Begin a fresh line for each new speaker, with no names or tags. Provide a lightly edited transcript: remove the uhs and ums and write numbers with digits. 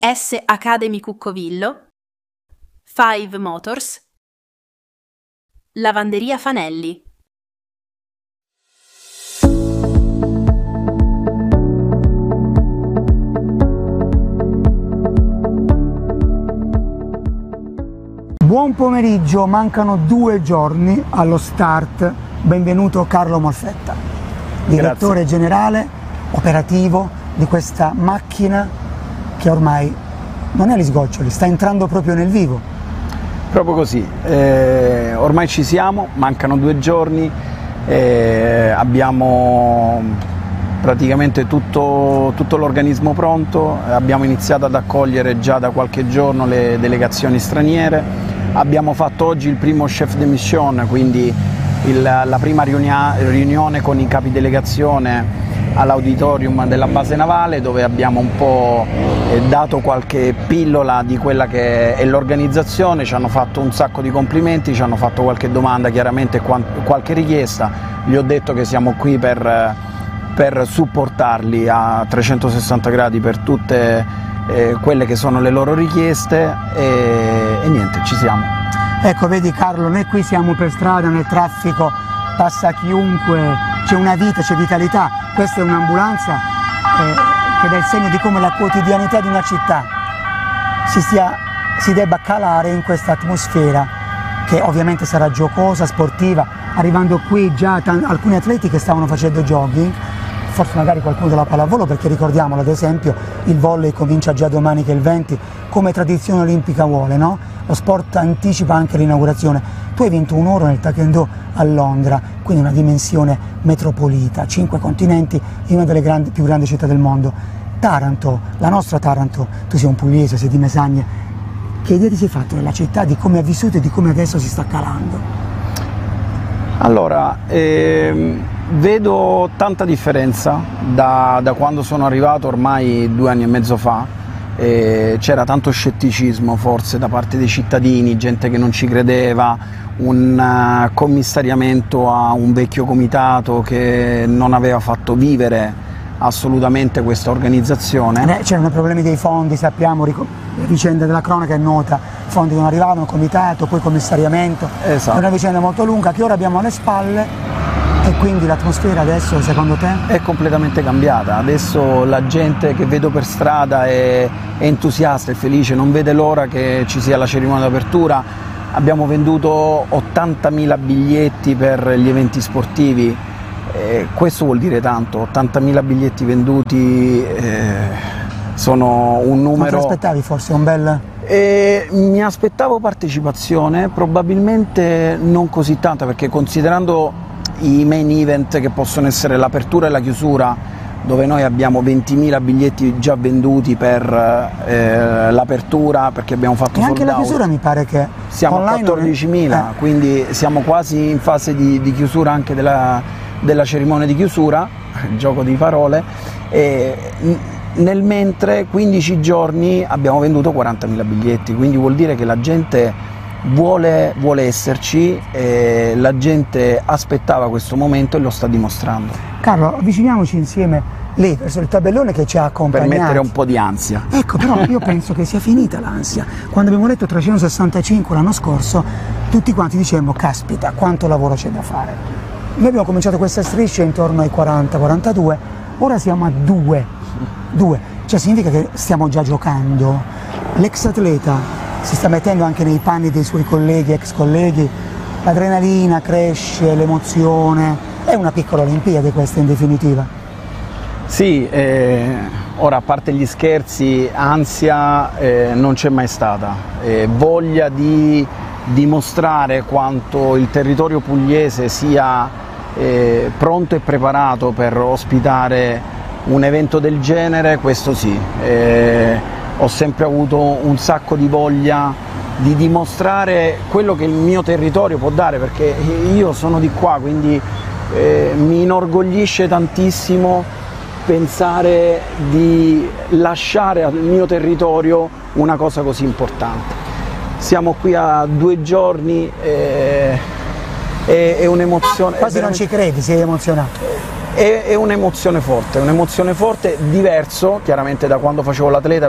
S Academy Cuccovillo, Five Motors, Lavanderia Fanelli.
Buon pomeriggio, mancano 2 giorni allo start. Benvenuto Carlo Molfetta, direttore generale operativo di questa macchina che ormai non è agli sgoccioli, sta entrando proprio nel vivo.
Proprio così, ormai ci siamo, mancano 2 giorni, abbiamo praticamente tutto l'organismo pronto, abbiamo iniziato ad accogliere già da qualche giorno le delegazioni straniere. Abbiamo fatto oggi il primo chef de mission, quindi la prima riunione con i capi delegazione all'auditorium della base navale, dove abbiamo un po' dato qualche pillola di quella che è l'organizzazione. Ci hanno fatto un sacco di complimenti, ci hanno fatto qualche domanda, chiaramente qualche richiesta. Gli ho detto che siamo qui per supportarli a 360 gradi per tutte quelle che sono le loro richieste e niente, ci siamo.
Ecco, vedi Carlo, noi qui siamo per strada, nel traffico passa chiunque, c'è una vita, c'è vitalità. Questa è un'ambulanza che dà il segno di come la quotidianità di una città si debba calare in questa atmosfera che ovviamente sarà giocosa, sportiva. Arrivando qui già alcuni atleti che stavano facendo jogging, forse magari qualcuno della pallavolo, perché ricordiamolo, ad esempio il volley comincia già domani che è il 20, come tradizione olimpica vuole, no? Lo sport anticipa anche l'inaugurazione. Tu hai vinto un oro nel taekwondo a Londra, quindi una dimensione metropolita, 5 continenti in una delle più grandi città del mondo. Taranto, la nostra Taranto, tu sei un pugliese, sei di Mesagne, che idea ti sei fatto della città, di come ha vissuto e di come adesso si sta calando?
Allora, vedo tanta differenza da quando sono arrivato ormai 2 anni e mezzo fa. C'era tanto scetticismo forse da parte dei cittadini, gente che non ci credeva, un commissariamento a un vecchio comitato che non aveva fatto vivere assolutamente questa organizzazione.
C'erano problemi dei fondi, sappiamo, vicenda della cronaca è nota, fondi non arrivavano, comitato, poi commissariamento.
Esatto.
È una vicenda molto lunga che ora abbiamo alle spalle. E quindi l'atmosfera adesso, secondo te?
È completamente cambiata. Adesso la gente che vedo per strada è entusiasta, è felice, non vede l'ora che ci sia la cerimonia d'apertura. Abbiamo venduto 80.000 biglietti per gli eventi sportivi. Questo vuol dire tanto, 80.000 biglietti venduti sono un numero...
Non ti aspettavi forse un bel...
Mi aspettavo partecipazione, probabilmente non così tanta, perché considerando i main event che possono essere l'apertura e la chiusura, dove noi abbiamo 20.000 biglietti già venduti per l'apertura, perché abbiamo fatto
e
sold
anche la
out.
Chiusura mi pare che
siamo a 14.000, quindi siamo quasi in fase di chiusura anche della cerimonia di chiusura, gioco di parole, e nel mentre 15 giorni abbiamo venduto 40.000 biglietti, quindi vuol dire che la gente vuole esserci, la gente aspettava questo momento e lo sta dimostrando.
Carlo, avviciniamoci insieme lì verso il tabellone che ci ha accompagnati.
Per mettere un po' di ansia.
Ecco, però io penso che sia finita l'ansia. Quando abbiamo letto 365 l'anno scorso, tutti quanti dicevamo, caspita, quanto lavoro c'è da fare. Noi abbiamo cominciato questa striscia intorno ai 40-42, ora siamo a 2, cioè significa che stiamo già giocando. L'ex atleta si sta mettendo anche nei panni dei suoi colleghi, ex colleghi, l'adrenalina cresce, l'emozione, è una piccola Olimpiade questa in definitiva.
Sì, ora a parte gli scherzi, ansia non c'è mai stata, voglia di dimostrare quanto il territorio pugliese sia pronto e preparato per ospitare un evento del genere, questo sì. Ho sempre avuto un sacco di voglia di dimostrare quello che il mio territorio può dare, perché io sono di qua, quindi mi inorgoglisce tantissimo pensare di lasciare al mio territorio una cosa così importante. Siamo qui a 2 giorni, è un'emozione.
Quasi non ci credi, sei emozionato.
È un'emozione forte, diverso chiaramente da quando facevo l'atleta,